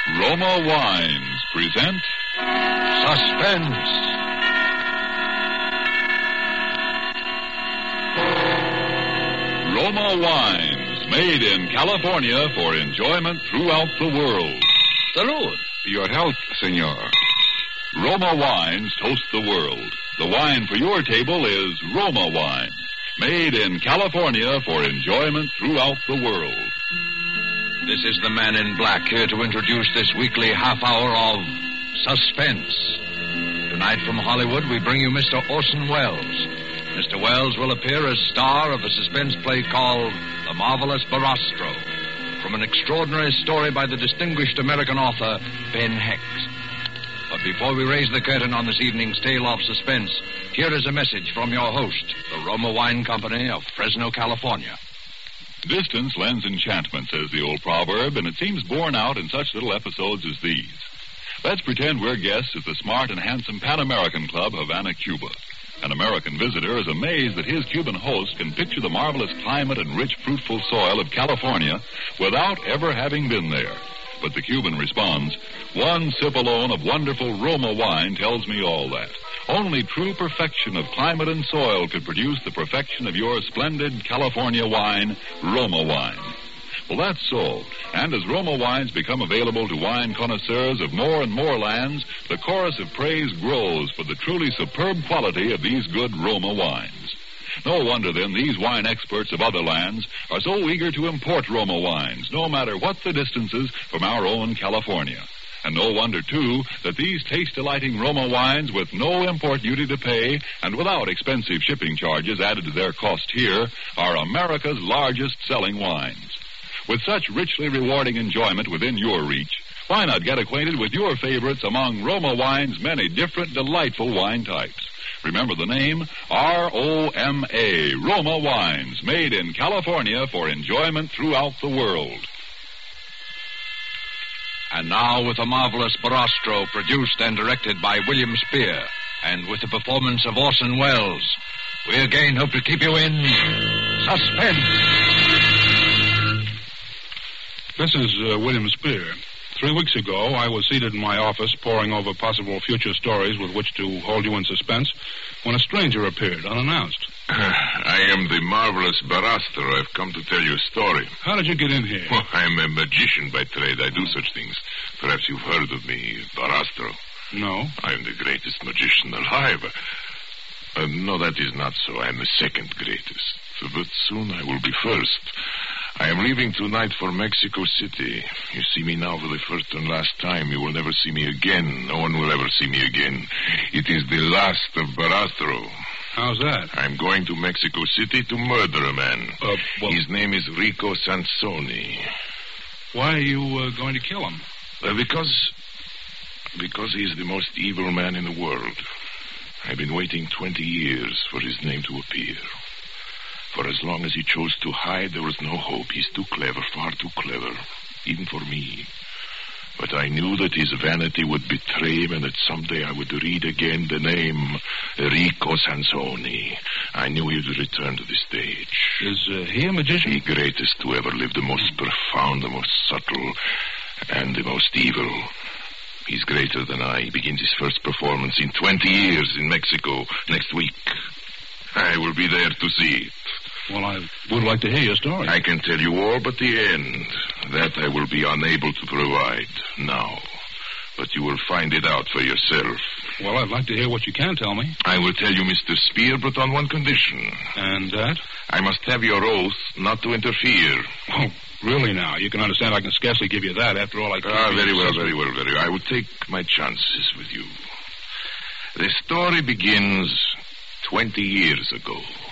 Roma Wines present Suspense. Roma Wines, made in California for enjoyment throughout the world. Salud. Your health, senor. Roma Wines toast the world. The wine for your table is Roma Wine, made in California for enjoyment throughout the world. This is the man in black here to introduce this weekly half hour of Suspense. Tonight from Hollywood, we bring you Mr. Orson Welles. Mr. Welles will appear as star of a suspense play called The Marvelous Barastro, from an extraordinary story by the distinguished American author, Ben Hecht. But before we raise the curtain on this evening's tale of suspense, here is a message from your host, the Roma Wine Company of Fresno, California. Distance lends enchantment, says the old proverb, and it seems borne out in such little episodes as these. Let's pretend we're guests at the smart and handsome Pan American Club, Havana, Cuba. An American visitor is amazed that his Cuban host can picture the marvelous climate and rich, fruitful soil of California without ever having been there. But the Cuban responds, "One sip alone of wonderful Roma wine tells me all that. Only true perfection of climate and soil could produce the perfection of your splendid California wine, Roma wine." Well, that's so. And as Roma wines become available to wine connoisseurs of more and more lands, the chorus of praise grows for the truly superb quality of these good Roma wines. No wonder, then, these wine experts of other lands are so eager to import Roma wines, no matter what the distances from our own California. And no wonder, too, that these taste-delighting Roma wines, with no import duty to pay and without expensive shipping charges added to their cost here, are America's largest-selling wines. With such richly rewarding enjoyment within your reach, why not get acquainted with your favorites among Roma Wine's many different delightful wine types? Remember the name, R-O-M-A, Roma Wines, made in California for enjoyment throughout the world. And now with The Marvelous Barastro, produced and directed by William Spear, and with the performance of Orson Welles, we again hope to keep you in suspense. This is William Spear. 3 weeks ago, I was seated in my office poring over possible future stories with which to hold you in suspense when a stranger appeared, unannounced. I am the Marvelous Barastro. I've come to tell you a story. How did you get in here? Well, I'm a magician by trade. I do such things. Perhaps you've heard of me, Barastro. No. I'm the greatest magician alive. No, that is not so. I'm the second greatest. But soon I will be first. I am leaving tonight for Mexico City. You see me now for the first and last time. You will never see me again. No one will ever see me again. It is the last of Barastro. How's that? I'm going to Mexico City to murder a man. His name is Rico Sansoni. Why are you going to kill him? Because he is the most evil man in the world. I've been waiting 20 years for his name to appear. For as long as he chose to hide, there was no hope. He's too clever, far too clever, even for me. But I knew that his vanity would betray him and that someday I would read again the name Rico Sansoni. I knew he would return to the stage. Is he a magician? The greatest to ever live, the most profound, the most subtle, and the most evil. He's greater than I. He begins his first performance in 20 years in Mexico next week. I will be there to see it. Well, I would like to hear your story. I can tell you all but the end. That I will be unable to provide now. But you will find it out for yourself. Well, I'd like to hear what you can tell me. I will tell you, Mr. Spear, but on one condition. And that? I must have your oath not to interfere. Oh, really now? You can understand I can scarcely give you that. After all, I can't... Very well. I will take my chances with you. The story begins 20 years ago.